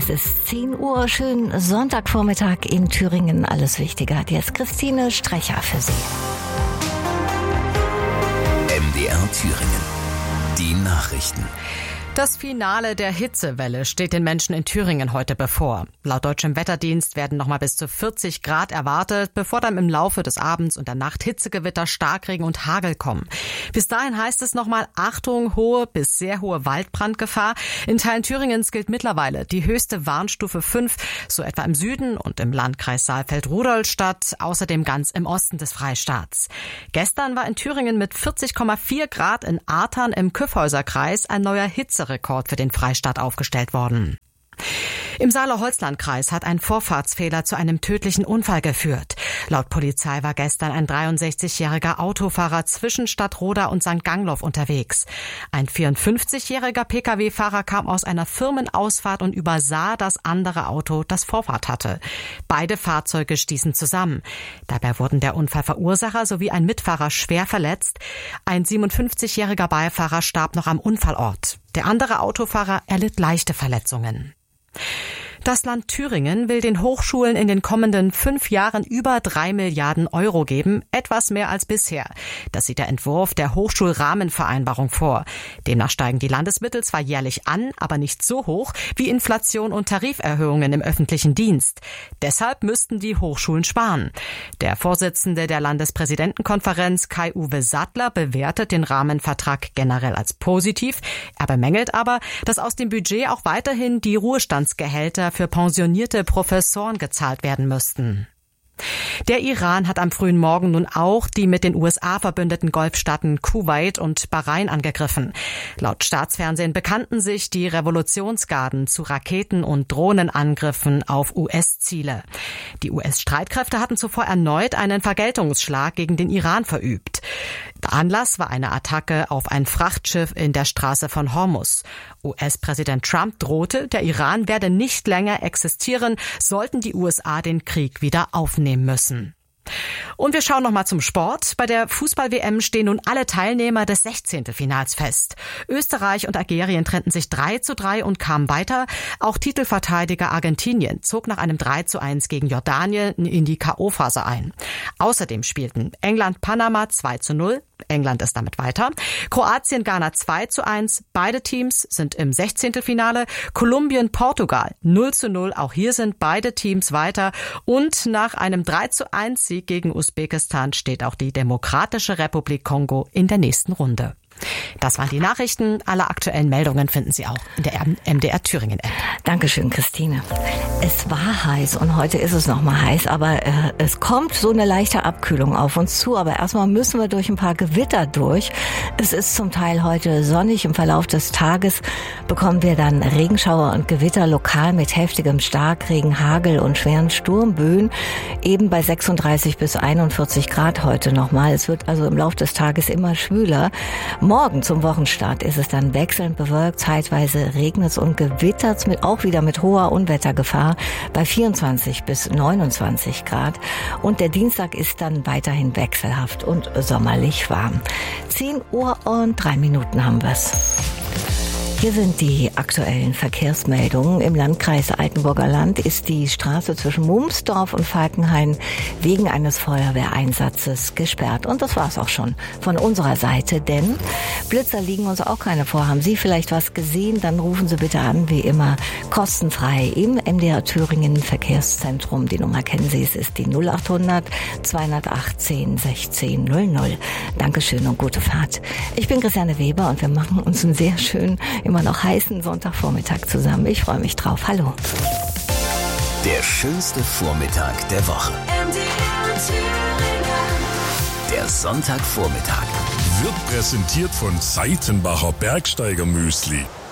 Es ist 10 Uhr, schön Sonntagvormittag in Thüringen. Alles Wichtige hat jetzt Christine Strecher für Sie. MDR Thüringen. Die Nachrichten. Das Finale der Hitzewelle steht den Menschen in Thüringen heute bevor. Laut deutschem Wetterdienst werden nochmal bis zu 40 Grad erwartet, bevor dann im Laufe des Abends und der Nacht Hitzegewitter, Starkregen und Hagel kommen. Bis dahin heißt es nochmal Achtung, hohe bis sehr hohe Waldbrandgefahr. In Teilen Thüringens gilt mittlerweile die höchste Warnstufe 5, so etwa im Süden und im Landkreis Saalfeld-Rudolstadt, außerdem ganz im Osten des Freistaats. Gestern war in Thüringen mit 40,4 Grad in Artern im Kyffhäuserkreis ein neuer Hitzerekord für den Freistaat aufgestellt worden. Im Saale-Holzland-Kreis hat ein Vorfahrtsfehler zu einem tödlichen Unfall geführt. Laut Polizei war gestern ein 63-jähriger Autofahrer zwischen Stadtroda und St. Gangloff unterwegs. Ein 54-jähriger Pkw-Fahrer kam aus einer Firmenausfahrt und übersah das andere Auto, das Vorfahrt hatte. Beide Fahrzeuge stießen zusammen. Dabei wurden der Unfallverursacher sowie ein Mitfahrer schwer verletzt. Ein 57-jähriger Beifahrer starb noch am Unfallort. Der andere Autofahrer erlitt leichte Verletzungen. Das Land Thüringen will den Hochschulen in den kommenden 5 Jahren über 3 Milliarden Euro geben, etwas mehr als bisher. Das sieht der Entwurf der Hochschulrahmenvereinbarung vor. Demnach steigen die Landesmittel zwar jährlich an, aber nicht so hoch wie Inflation und Tariferhöhungen im öffentlichen Dienst. Deshalb müssten die Hochschulen sparen. Der Vorsitzende der Landespräsidentenkonferenz, Kai-Uwe Sattler, bewertet den Rahmenvertrag generell als positiv. Er bemängelt aber, dass aus dem Budget auch weiterhin die Ruhestandsgehälter für pensionierte Professoren gezahlt werden müssten. Der Iran hat am frühen Morgen nun auch die mit den USA verbündeten Golfstaaten Kuwait und Bahrain angegriffen. Laut Staatsfernsehen bekannten sich die Revolutionsgarden zu Raketen- und Drohnenangriffen auf US-Ziele. Die US-Streitkräfte hatten zuvor erneut einen Vergeltungsschlag gegen den Iran verübt. Der Anlass war eine Attacke auf ein Frachtschiff in der Straße von Hormuz. US-Präsident Trump drohte, der Iran werde nicht länger existieren, sollten die USA den Krieg wieder aufnehmen müssen. Und wir schauen nochmal zum Sport. Bei der Fußball-WM stehen nun alle Teilnehmer des 16. Finals fest. Österreich und Algerien trennten sich 3:3 und kamen weiter. Auch Titelverteidiger Argentinien zog nach einem 3:1 gegen Jordanien in die K.O.-Phase ein. Außerdem spielten England-Panama 2:0. England ist damit weiter. Kroatien-Ghana 2:1. Beide Teams sind im 16. Finale. Kolumbien-Portugal 0:0. Auch hier sind beide Teams weiter. Und nach einem 3:1 Sieg gegen Usbekistan steht auch die Demokratische Republik Kongo in der nächsten Runde. Das waren die Nachrichten. Alle aktuellen Meldungen finden Sie auch in der MDR Thüringen App. Dankeschön, Christine. Es war heiß und heute ist es noch mal heiß, aber es kommt so eine leichte Abkühlung auf uns zu. Aber erstmal müssen wir durch ein paar Gewitter durch. Es ist zum Teil heute sonnig. Im Verlauf des Tages bekommen wir dann Regenschauer und Gewitter lokal mit heftigem Starkregen, Hagel und schweren Sturmböen. Eben bei 36 bis 41 Grad heute nochmal. Es wird also im Laufe des Tages immer schwüler. Morgen zum Wochenstart ist es dann wechselnd bewölkt, zeitweise regnet es und gewittert es auch wieder mit hoher Unwettergefahr bei 24 bis 29 Grad. Und der Dienstag ist dann weiterhin wechselhaft und sommerlich warm. 10 Uhr und 3 Minuten haben wir's. Hier sind die aktuellen Verkehrsmeldungen. Im Landkreis Altenburger Land ist die Straße zwischen Mumsdorf und Falkenhain wegen eines Feuerwehreinsatzes gesperrt. Und das war's auch schon von unserer Seite, denn Blitzer liegen uns auch keine vor. Haben Sie vielleicht was gesehen? Dann rufen Sie bitte an, wie immer, kostenfrei im MDR Thüringen Verkehrszentrum. Die Nummer kennen Sie, es ist die 0800 218 16 00. Dankeschön und gute Fahrt. Ich bin Christiane Weber und wir machen uns einen sehr schönen, immer noch heißen Sonntagvormittag zusammen. Ich freue mich drauf. Hallo. Der schönste Vormittag der Woche. Der Sonntagvormittag wird präsentiert von Seitenbacher Bergsteiger Müsli.